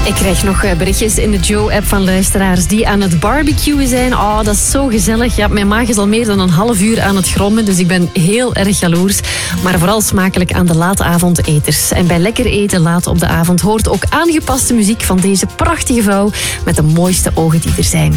Ik krijg nog berichtjes in de Joe-app van luisteraars die aan het barbecuen zijn. Oh, dat is zo gezellig. Ja, mijn maag is al meer dan een half uur aan het grommen, dus ik ben heel erg jaloers. Maar vooral smakelijk aan de laatavondeters. En bij lekker eten laat op de avond hoort ook aangepaste muziek van deze prachtige vrouw met de mooiste ogen die er zijn.